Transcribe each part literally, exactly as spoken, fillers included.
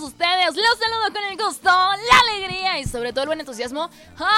ustedes. Los saludo con el gusto, la alegría y sobre todo el buen entusiasmo.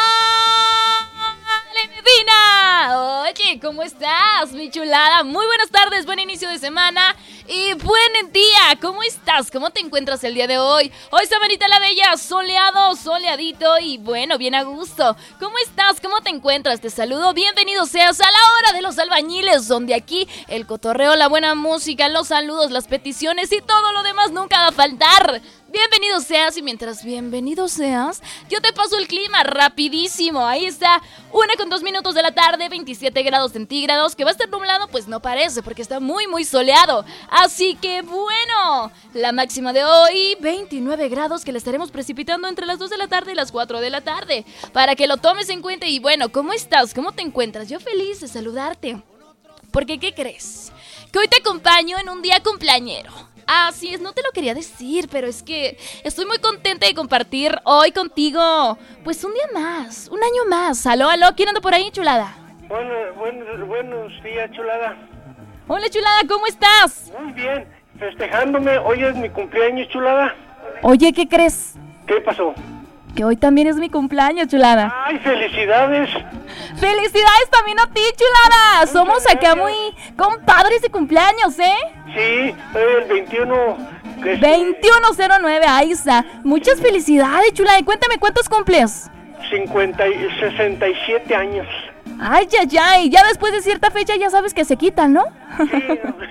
¡Ale Medina! Oye, ¿cómo estás, mi chulada? Muy buenas tardes, buen inicio de semana y buen día. ¿Cómo estás? ¿Cómo te encuentras el día de hoy? Hoy Sabanita la Bella, soleado, soleadito y bueno, bien a gusto. ¿Cómo estás? ¿Cómo te encuentras? Te saludo, bienvenido seas a la hora de los albañiles, donde aquí el cotorreo, la buena música, los saludos, las peticiones y todo lo demás nunca va a faltar. Bienvenido seas y mientras bienvenido seas, yo te paso el clima rapidísimo. Ahí está, una con dos minutos de la tarde, veintisiete grados centígrados. Que va a estar nublado, pues no parece, porque está muy muy soleado. Así que bueno, la máxima de hoy, veintinueve grados, que la estaremos precipitando entre las dos de la tarde y las cuatro de la tarde, para que lo tomes en cuenta. Y bueno, ¿cómo estás? ¿Cómo te encuentras? Yo feliz de saludarte, porque ¿qué crees? Que hoy te acompaño en un día cumpleañero. Así es, no te lo quería decir, pero es que estoy muy contenta de compartir hoy contigo, pues un día más, un año más. Aló, aló, ¿quién anda por ahí, chulada? Bueno, buenos, buenos días, chulada. Hola, chulada, ¿cómo estás? Muy bien, festejándome, hoy es mi cumpleaños, chulada. Oye, ¿qué crees? ¿Qué pasó? Que hoy también es mi cumpleaños, chulada. ¡Ay, felicidades! ¡Felicidades también a ti, chulada! Muchas Somos acá gracias. muy compadres de cumpleaños, ¿eh? Sí, hoy el veintiuno... que es- veintiuno cero nueve, ahí está. Muchas felicidades, chulada. Y cuéntame, ¿cuántos cumples? cincuenta y sesenta y siete años. Ay, ay, ay. Ya después de cierta fecha ya sabes que se quitan, ¿no? Sí,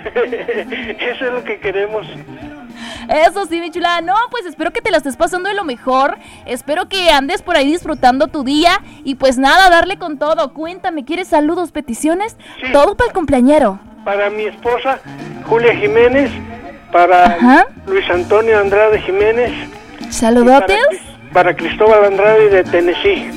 eso es lo que queremos. Eso sí, mi chulada. No, pues espero que te la estés pasando de lo mejor. Espero que andes por ahí disfrutando tu día. Y pues nada, darle con todo. Cuéntame, ¿quieres saludos, peticiones? Sí. Todo para el cumpleañero. Para mi esposa, Julia Jiménez, para Ajá. Luis Antonio Andrade Jiménez, y para, Saludotes. Cris- para Cristóbal Andrade de Tennessee.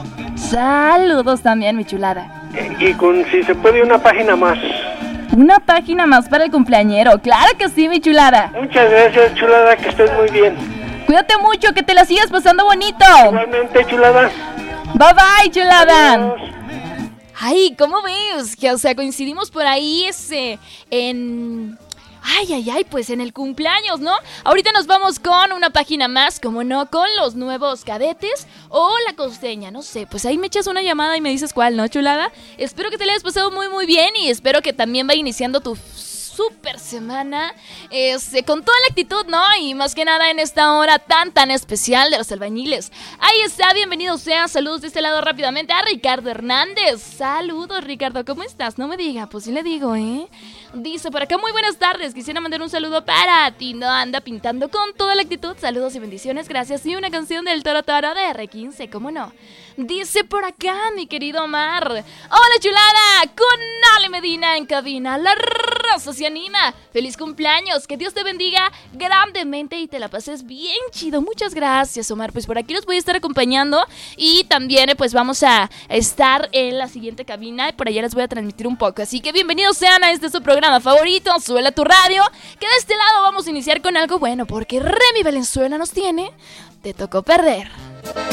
Saludos también, mi chulada. Y con, si se puede, una página más. Una página más para el cumpleañero. Claro que sí, mi chulada. Muchas gracias, chulada, que estés muy bien. Cuídate mucho, que te la sigas pasando bonito. Igualmente, chulada. Bye bye, chulada. Adiós. Ay, ¿cómo ves? Que, o sea, coincidimos por ahí ese, en... Ay, ay, ay, pues en el cumpleaños, ¿no? Ahorita nos vamos con una página más, como no, con los nuevos cadetes o la costeña, no sé. Pues ahí me echas una llamada y me dices cuál, ¿no, chulada? Espero que te la hayas pasado muy, muy bien y espero que también vaya iniciando tu super semana, este, con toda la actitud, ¿no? Y más que nada en esta hora tan, tan especial de los albañiles. Ahí está, bienvenido sea, saludos de este lado rápidamente a Ricardo Hernández. Saludos, Ricardo, ¿cómo estás? No me diga, pues sí le digo, ¿eh? Dice por acá, muy buenas tardes, quisiera mandar un saludo para ti, no anda pintando con toda la actitud, saludos y bendiciones, gracias, y una canción del Toro Toro de R quince, ¿cómo no? Dice por acá, mi querido Omar, hola chulada, con Ale Medina en cabina, la raza se anima, feliz cumpleaños, que Dios te bendiga grandemente y te la pases bien chido, muchas gracias Omar, pues por aquí los voy a estar acompañando y también pues vamos a estar en la siguiente cabina y por allá les voy a transmitir un poco, así que bienvenidos sean a este su programa favorito, Súbela a tu radio, que de este lado vamos a iniciar con algo bueno, porque Remy Valenzuela nos tiene, te tocó perder.